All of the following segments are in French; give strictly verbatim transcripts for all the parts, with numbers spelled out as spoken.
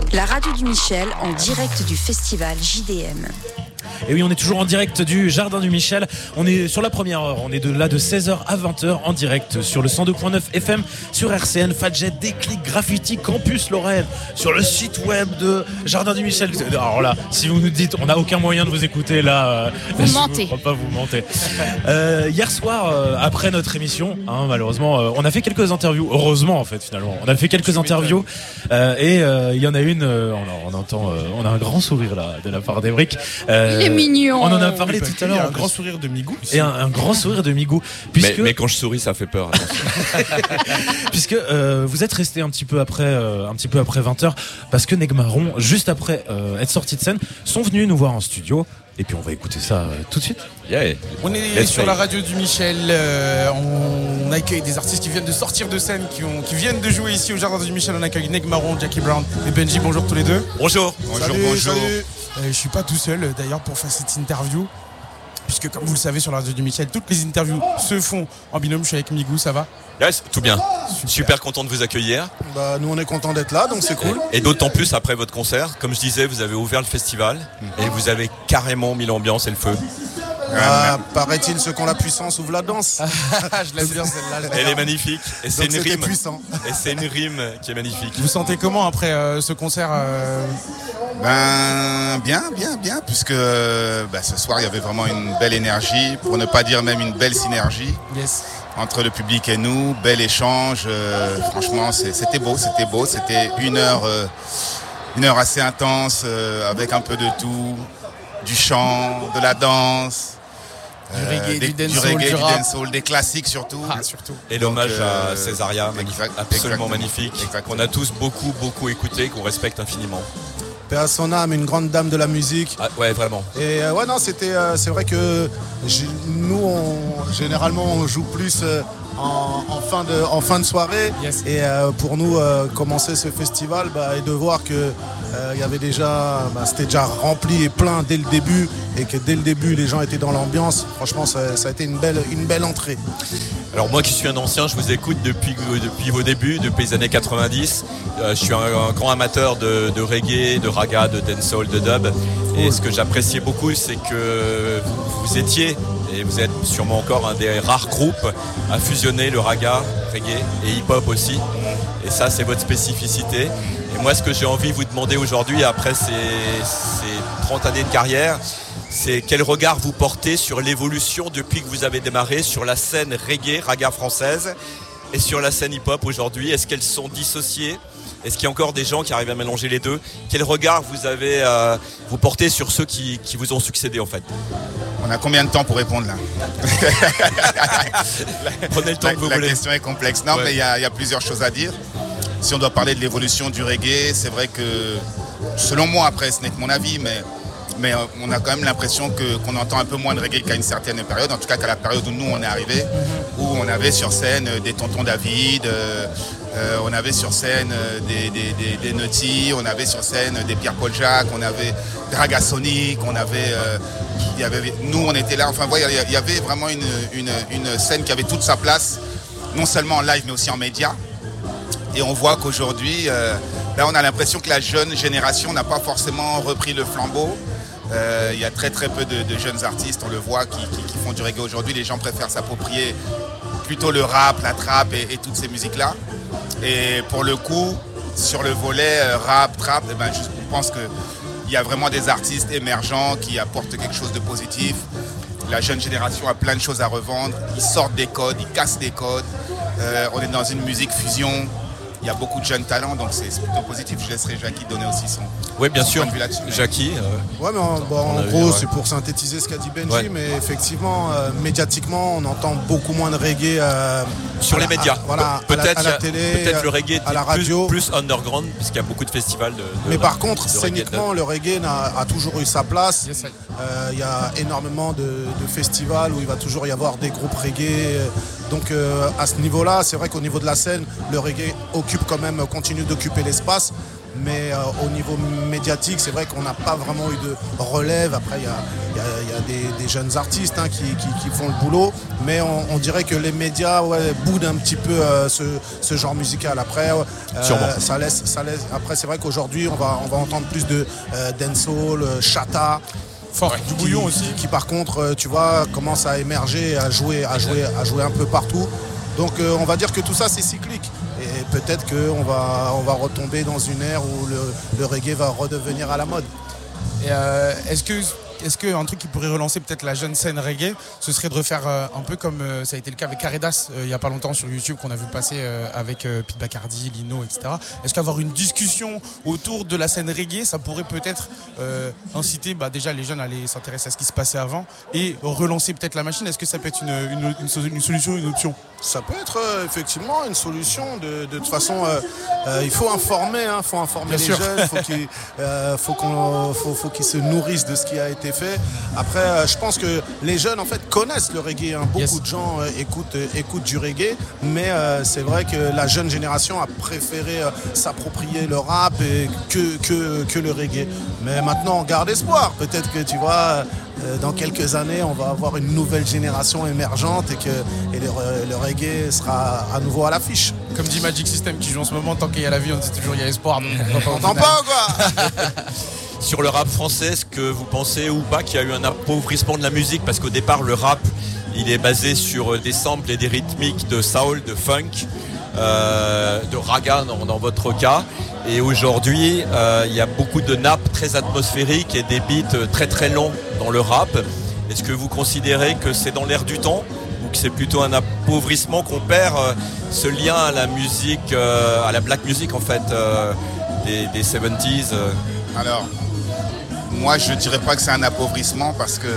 La radio du Michel en direct du festival J D M. Et oui, on est toujours en direct du Jardin du Michel. On est sur la première heure. On est de là de seize heures à vingt heures en direct sur le cent deux point neuf F M, sur R C N, Fadjet, Déclic, Graffiti, Campus Lorraine, sur le site web de Jardin du Michel. Alors là, si vous nous dites on n'a aucun moyen de vous écouter, là, vous là, mentez. Je ne pas vous mentez. Euh, hier soir, euh, après notre émission, hein, malheureusement, euh, on a fait quelques interviews. Heureusement, en fait, finalement, on a fait quelques interviews euh, et il euh, y en a une. Euh, on, on entend, euh, on a un grand sourire là de la part d'Emeric. Euh, Il est mignon. On en a parlé tout à l'heure. Il y a un grand sourire de Migou. Et un, un grand sourire de Migou. Puisque... Mais, mais quand je souris, ça fait peur. Puisque euh, vous êtes resté un petit peu après, euh, un petit peu après vingt heures, parce que Negmaron, juste après euh, être sorti de scène, sont venus nous voir en studio. Et puis on va écouter ça euh, tout de suite. Yeah. On est Let's sur play. la radio du Michel. Euh, on accueille des artistes qui viennent de sortir de scène, qui, ont, qui viennent de jouer ici au Jardin du Michel. On accueille Negmaron, Jackie Brown et Benji. Bonjour tous les deux. Bonjour. Bonjour, salut, bonjour. Salut. Euh, je suis pas tout seul euh, d'ailleurs pour faire cette interview. Puisque comme vous le savez sur la radio du Michel, toutes les interviews se font en binôme. Je suis avec Migou, ça va? Yes, tout bien. Super. Super content de vous accueillir. Bah, nous on est content d'être là, donc c'est cool. Et, et d'autant plus après votre concert. Comme je disais, vous avez ouvert le festival et vous avez carrément mis l'ambiance et le feu. Ah, paraît-il, ceux qui ont la puissance ouvrent la danse. Je l'aime bien celle-là. Elle est magnifique. Et c'est Donc une c'était rime. puissant. Et c'est une rime qui est magnifique. Vous sentez comment après euh, ce concert euh... Ben bien, bien, bien, puisque ben, ce soir il y avait vraiment une belle énergie, pour ne pas dire même une belle synergie Yes. entre le public et nous, bel échange. Euh, franchement, c'est, c'était beau, c'était beau, c'était une heure, euh, une heure assez intense euh, avec un peu de tout, du chant, de la danse. Du reggae, des, du dancehall, du, reggae, du du rap. dancehall, des classiques surtout. Ah, surtout. Et l'hommage Donc, euh, à Césaria, magnifique, exact- absolument exactement. magnifique, Exactement. qu'on a tous beaucoup, beaucoup écouté, qu'on respecte infiniment. Paix à son âme, une grande dame de la musique. Ah, ouais, vraiment. Et euh, ouais, non, c'était, euh, c'est vrai que j'ai- nous, on, généralement, on joue plus euh, en, en fin de, en fin de soirée. Yes. Et euh, pour nous, euh, commencer ce festival bah, et de voir que euh, il y avait déjà, bah, c'était déjà rempli et plein dès le début, et que dès le début, les gens étaient dans l'ambiance. Franchement, ça, ça a été une belle, une belle entrée. Alors moi qui suis un ancien, je vous écoute depuis, depuis vos débuts, depuis les années quatre-vingt-dix. Euh, je suis un, un grand amateur de, de reggae, de raga, de dancehall, de dub. Et ce que j'appréciais beaucoup, c'est que vous, vous étiez, et vous êtes sûrement encore un des rares groupes à fusionner le raga, reggae et hip-hop aussi. Et ça, c'est votre spécificité. Et moi, ce que j'ai envie de vous demander aujourd'hui, après ces, ces trente années de carrière, c'est quel regard vous portez sur l'évolution depuis que vous avez démarré sur la scène reggae, raga française et sur la scène hip-hop aujourd'hui. Est-ce qu'elles sont dissociées? Est-ce qu'il y a encore des gens qui arrivent à mélanger les deux? Quel regard vous avez euh, vous portez sur ceux qui, qui vous ont succédé en fait? On a combien de temps pour répondre là? Prenez le temps La, que vous la voulez. question est complexe. Non, Ouais. mais il y, a- il y a plusieurs choses à dire. Si on doit parler de l'évolution du reggae, c'est vrai que, selon moi, après, ce n'est que mon avis, mais, mais euh, on a quand même l'impression que, qu'on entend un peu moins de reggae qu'à une certaine période, en tout cas qu'à la période où nous on est arrivés, où on avait sur scène euh, des Tontons David, euh, euh, on avait sur scène euh, des, des, des, des Naughty, on avait sur scène des Pierre-Paul Jacques, on avait Draga Sonic, on avait, euh, il y avait, nous on était là, enfin voilà, il y avait vraiment une, une, une scène qui avait toute sa place, non seulement en live mais aussi en média. Et on voit qu'aujourd'hui, euh, là on a l'impression que la jeune génération n'a pas forcément repris le flambeau. Euh, il y a très très peu de, de jeunes artistes, on le voit, qui, qui, qui font du reggae aujourd'hui. Les gens préfèrent s'approprier plutôt le rap, la trap et, et toutes ces musiques-là. Et pour le coup, sur le volet euh, rap, trap, eh ben, je pense qu'il y a vraiment des artistes émergents qui apportent quelque chose de positif. La jeune génération a plein de choses à revendre. Ils sortent des codes, ils cassent des codes. Euh, on est dans une musique fusion. Il y a beaucoup de jeunes talents, donc c'est c'est plutôt positif. Je laisserai Jackie donner aussi son, Oui, bien son sûr. point de vue là-dessus. mais- Jackie. euh, Ouais, mais en, bon, en a vu, gros, ouais. c'est pour synthétiser ce qu'a dit Benji, Ouais. mais effectivement, euh, médiatiquement, on entend beaucoup moins de reggae euh, Sur à les la- médias. à- voilà, Pe- à la, peut-être à il y a- la télé, peut-être le reggae à la est radio. plus, plus underground, puisqu'il y a beaucoup de festivals de. de mais rap- par contre, de reggae. scéniquement, le reggae n'a- a toujours eu sa place. Yes, I- Euh, Il y a énormément de, de festivals où il va toujours y avoir des groupes reggae. Donc euh, à ce niveau-là, c'est vrai qu'au niveau de la scène, le reggae occupe quand même, continue d'occuper l'espace. mais euh, au niveau médiatique, c'est vrai qu'on n'a pas vraiment eu de relève. Après, il y a, y a, y a des, des jeunes artistes hein, qui, qui, qui font le boulot, mais on, on dirait que les médias ouais, boudent un petit peu euh, ce, ce genre musical. Après, euh, ça laisse, ça laisse. Après, c'est vrai qu'aujourd'hui, on va, on va entendre plus de euh, dancehall, euh, chata. Fort, du bouillon aussi. Qui, qui par contre, tu vois, commence à émerger, à jouer, à jouer, à jouer un peu partout. Donc euh, on va dire que tout ça c'est cyclique. Et peut-être qu'on va, on va retomber dans une ère où le, le reggae va redevenir à la mode. Et euh, est-ce que Est-ce qu'un truc qui pourrait relancer peut-être la jeune scène reggae, ce serait de refaire euh, un peu comme euh, ça a été le cas avec Karedas euh, il n'y a pas longtemps sur YouTube qu'on a vu passer euh, avec euh, Pete Bacardi, Lino, et cetera. Est-ce qu'avoir une discussion autour de la scène reggae, ça pourrait peut-être euh, inciter bah, déjà les jeunes à aller s'intéresser à ce qui se passait avant et relancer peut-être la machine? Est-ce que ça peut être une, une, une, une solution, une option? Ça peut être euh, effectivement une solution. De, de toute façon, euh, euh, il faut informer, hein, faut informer Bien les sûr. jeunes, faut qu'ils, euh, faut qu'on, faut, faut qu'ils se nourrissent de ce qui a été fait. Après, euh, je pense que les jeunes en fait connaissent le reggae. Hein. Beaucoup yes. de gens euh, écoutent, euh, écoutent du reggae, mais euh, c'est vrai que la jeune génération a préféré euh, s'approprier le rap et que, que, que le reggae. Mais maintenant, on garde espoir. Peut-être que tu vois. Euh, dans quelques années, on va avoir une nouvelle génération émergente et que et le, le reggae sera à nouveau à l'affiche. Comme dit Magic System qui joue en ce moment, tant qu'il y a la vie, on dit toujours il y a espoir. On n'entend pas quoi. Sur le rap français, est-ce que vous pensez ou pas qu'il y a eu un appauvrissement de la musique? Parce qu'au départ, le rap, il est basé sur des samples et des rythmiques de soul, de funk, euh, de raga dans, dans votre cas. Et aujourd'hui, euh, il y a beaucoup de nappes très atmosphériques et des beats très très longs dans le rap. Est-ce que vous considérez que c'est dans l'air du temps ou que c'est plutôt un appauvrissement, qu'on perd euh, ce lien à la musique, euh, à la black music en fait, euh, des, des soixante-dix euh. Alors, moi je dirais pas que c'est un appauvrissement parce que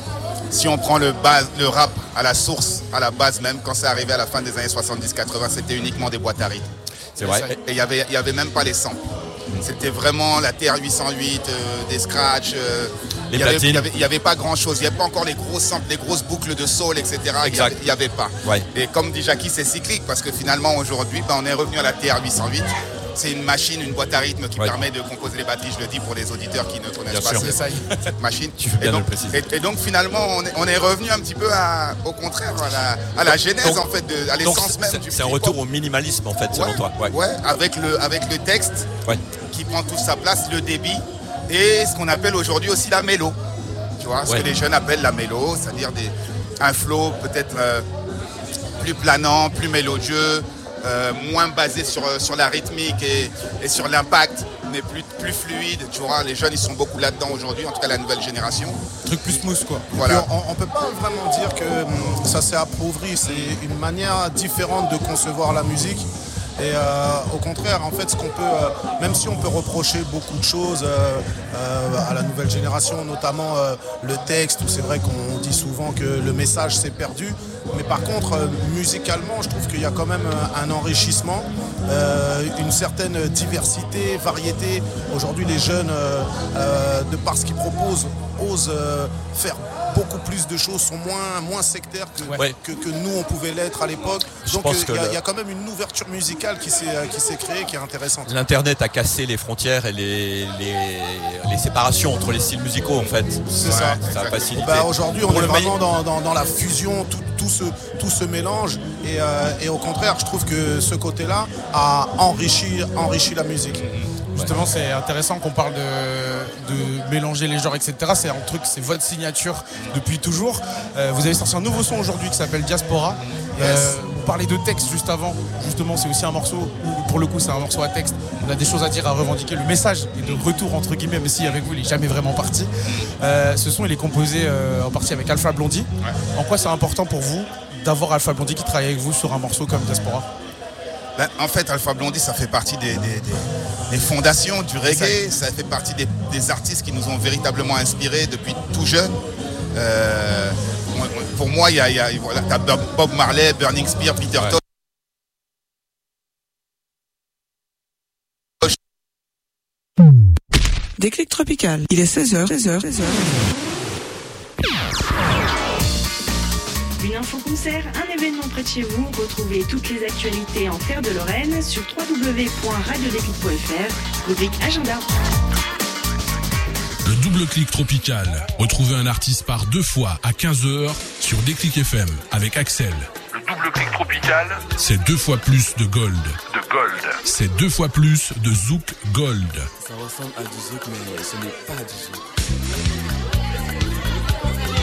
si on prend le, base, le rap à la source, à la base même, quand c'est arrivé à la fin des années soixante-dix quatre-vingts, c'était uniquement des boîtes à rythme. C'est vrai. Et il n'y avait, y avait même pas les samples. C'était vraiment la T R huit cent huit, euh, des scratchs. Euh, les il platines. Il n'y avait, avait pas grand-chose. Il n'y avait pas encore les grosses samples, les grosses boucles de soul, et cetera. Il n'y avait, avait pas. Ouais. Et comme dit Jackie, c'est cyclique parce que finalement, aujourd'hui, ben, on est revenu à la T R huit cent huit. C'est une machine, une boîte à rythme qui ouais. permet de composer les batteries, je le dis pour les auditeurs qui ne connaissent bien pas sûr. cette, cette machine. Tu fais bien et, donc, de le préciser. Et, et donc finalement, on est, on est revenu un petit peu à, au contraire à la, à la genèse, donc, en fait, de, à l'essence même du C'est un retour au minimalisme en fait, selon ouais, toi. Ouais, ouais avec, le, avec le texte ouais. qui prend toute sa place, le débit et ce qu'on appelle aujourd'hui aussi la mélo. Tu vois, ce ouais. que les jeunes appellent la mélo, c'est-à-dire des, un flow peut-être euh, plus planant, plus mélodieux. Euh, moins basé sur, sur la rythmique et, et sur l'impact, mais plus, plus fluide. Tu vois, les jeunes, ils sont beaucoup là-dedans aujourd'hui, en tout cas la nouvelle génération. Truc plus smooth, quoi. Voilà. On ne peut pas vraiment dire que ça s'est appauvri. C'est une manière différente de concevoir la musique. Et euh, au contraire, en fait, ce qu'on peut, euh, même si on peut reprocher beaucoup de choses euh, euh, à la nouvelle génération, notamment euh, le texte, où c'est vrai qu'on dit souvent que le message s'est perdu, mais par contre, euh, musicalement, je trouve qu'il y a quand même un enrichissement, euh, une certaine diversité, variété. Aujourd'hui, les jeunes, euh, euh, de par ce qu'ils proposent, osent euh, faire beaucoup plus de choses, sont moins, moins sectaires que, ouais. que, que nous on pouvait l'être à l'époque. Je Donc il euh, y, y a quand même une ouverture musicale qui s'est, qui s'est créée, qui est intéressante. L'internet a cassé les frontières et les, les, les séparations entre les styles musicaux en fait. C'est ouais, ça. Ça a facilité. Bah, aujourd'hui on Pour est le vraiment dans, dans, dans la fusion, tout, tout, ce, tout ce mélange et, euh, et au contraire je trouve que ce côté-là a enrichi, enrichi la musique. Justement, c'est intéressant qu'on parle de, de mélanger les genres, et cetera. C'est un truc, c'est votre signature depuis toujours. Euh, vous avez sorti un nouveau son aujourd'hui qui s'appelle Diaspora. Yes. Euh, vous parlez de texte juste avant. Justement, c'est aussi un morceau où, pour le coup, c'est un morceau à texte. On a des choses à dire, à revendiquer. Le message est de retour, entre guillemets, mais si avec vous, il n'est jamais vraiment parti. Euh, ce son, il est composé euh, en partie avec Alpha Blondy. Ouais. En quoi c'est important pour vous d'avoir Alpha Blondy qui travaille avec vous sur un morceau comme Diaspora? Ben, en fait, Alpha Blondy, ça fait partie des, des, des, des fondations du reggae. Ça fait partie des, des artistes qui nous ont véritablement inspirés depuis tout jeune. Euh, pour moi, il y a, y a voilà, t'as Bob Marley, Burning Spear, Peter ouais. Tosh. Déclic tropical. Il est seize heures, seize heures, seize heures. Une info concert, un événement près de chez vous. Retrouvez toutes les actualités en Terre de Lorraine sur w w w point radio déclic point f r, rubrique agenda. Le double clic tropical. Retrouvez un artiste par deux fois à quinze heures sur Déclic F M avec Axel. Le double clic tropical, c'est deux fois plus de gold. De gold. C'est deux fois plus de Zouk Gold. Ça ressemble à du Zouk, mais ce n'est pas du Zouk.